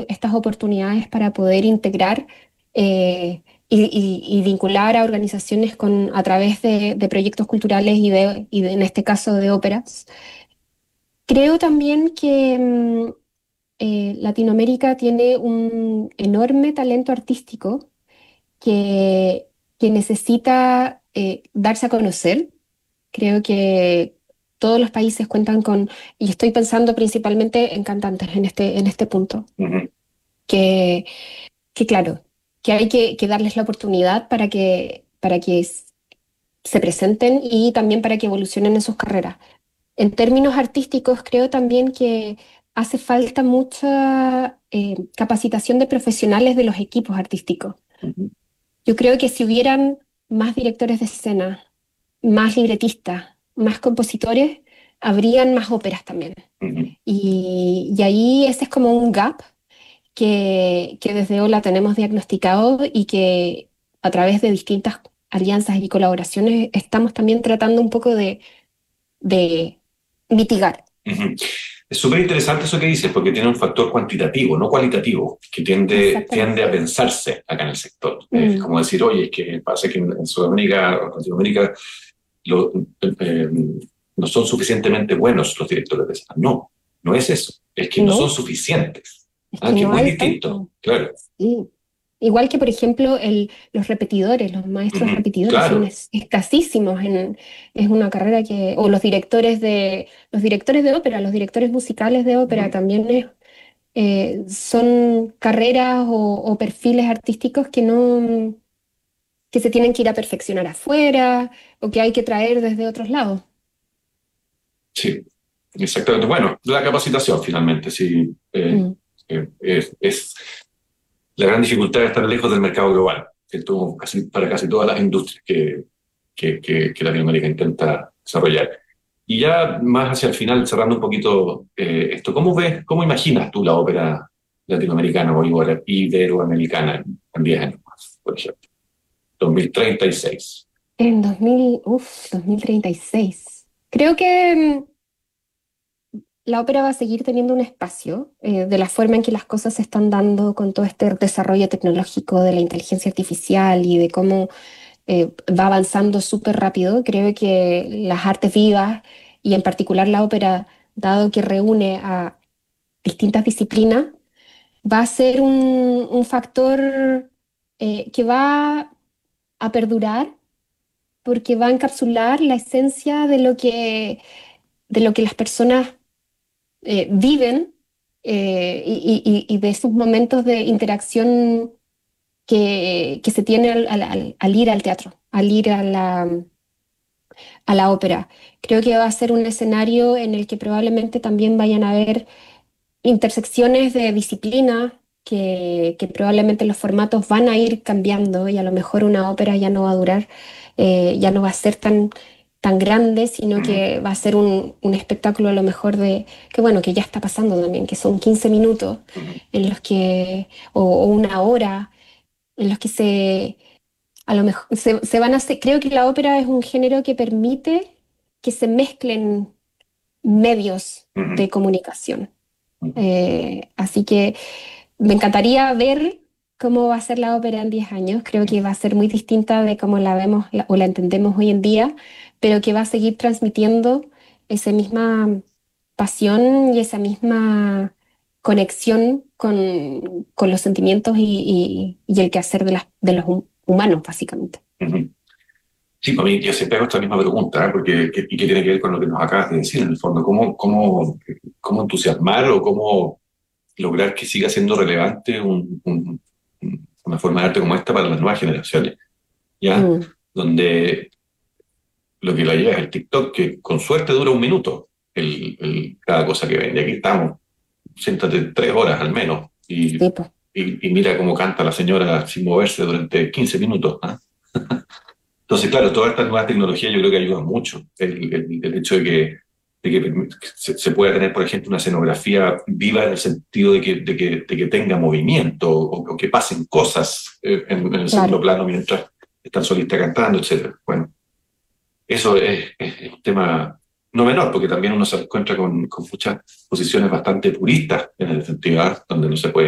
estas oportunidades para poder integrar y vincular a organizaciones a través de proyectos culturales en este caso de óperas. Creo también que Latinoamérica tiene un enorme talento artístico que, que necesita darse a conocer. Creo que todos los países cuentan y estoy pensando principalmente en cantantes en este punto, Ujú. que, que claro, que hay que darles la oportunidad para que se presenten y también para que evolucionen en sus carreras. En términos artísticos, creo también que hace falta mucha capacitación de profesionales de los equipos artísticos. Ujú. Yo creo que si hubieran más directores de escena, más libretistas, más compositores, habrían más óperas también. Ujú. Y ahí ese es como un gap que desde Ola tenemos diagnosticado y que a través de distintas alianzas y colaboraciones estamos también tratando un poco de mitigar. Ujú. Es súper interesante eso que dices, porque tiene un factor cuantitativo, no cualitativo, que tiende a Exactamente. pensarse acá en el sector. Es Mm, como decir, oye, es que pasa que en Sudamérica o Latinoamérica lo- eh, no son suficientemente buenos los directores de escena. No, no es eso. Es que no son no, suficientes. es Ah, que que es no muy hay distinto, tanto. claro. Sí. Igual que, por ejemplo, los repetidores, los maestros Ujú. repetidores son Claro. escasísimos es una carrera o los directores de ópera, los directores musicales de ópera Ujú. también son carreras o perfiles artísticos que se tienen que ir a perfeccionar afuera o que hay que traer desde otros lados. Sí, exactamente. Bueno, la capacitación finalmente, sí. Mm, Es la gran dificultad de estar lejos del mercado global, para casi todas las industrias que Latinoamérica intenta desarrollar. Y ya más hacia el final, cerrando un poquito esto, ¿cómo ves, cómo imaginas tú la ópera latinoamericana o iberoamericana en 10 años más, por ejemplo? 2036. En 2036. Creo que la ópera va a seguir teniendo un espacio de la forma en que las cosas se están dando con todo este desarrollo tecnológico de la inteligencia artificial y de cómo va avanzando súper rápido. Creo que las artes vivas y en particular la ópera, dado que reúne a distintas disciplinas, va a ser un factor que va a perdurar porque va a encapsular la esencia de lo que las personas viven y de esos momentos de interacción que se tiene al ir al teatro, al ir a la ópera. Creo que va a ser un escenario en el que probablemente también vayan a haber intersecciones de disciplina, que probablemente los formatos van a ir cambiando y a lo mejor una ópera ya no va a durar, ya no va a ser tan grande, sino Ujú. que va a ser un espectáculo a lo mejor que bueno, que ya está pasando también, que son 15 minutos Ujú. en los o una hora, en los que a lo mejor se van a hacer, creo que la ópera es un género que permite que se mezclen medios Ujú. de comunicación. Ujú. Así que me encantaría ver cómo va a ser la ópera en 10 años. Creo que va a ser muy distinta de cómo la vemos o la entendemos hoy en día, pero que va a seguir transmitiendo esa misma pasión y esa misma conexión con los sentimientos y el quehacer de los humanos, básicamente. Ujú. Sí, para mí yo siempre hago esta misma pregunta, ¿eh? Y que tiene que ver con lo que nos acabas de decir, en el fondo, cómo entusiasmar o cómo lograr que siga siendo relevante una forma de arte como esta para las nuevas generaciones, ¿ya? Mm, Donde lo que la lleva es el TikTok, que con suerte dura un minuto, cada cosa que vende. Aquí estamos, siéntate 3 horas al menos sí, pues. y mira cómo canta la señora sin moverse durante 15 minutos, ¿ah? Entonces, claro, todas estas nuevas tecnologías yo creo que ayudan mucho. El hecho de que se pueda tener, por ejemplo, una escenografía viva en el sentido de que tenga movimiento o que pasen cosas en el segundo Claro. plano mientras está el solista cantando, etcétera. Bueno, eso es un tema no menor, porque también uno se encuentra con muchas posiciones bastante puristas en el sentido, ¿ah? Donde no se puede